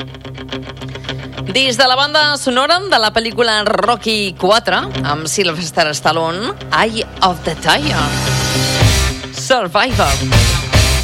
Des de la banda sonora de la pel·lícula Rocky 4, amb Sylvester Stallone, Eye of the Tiger. Survivor.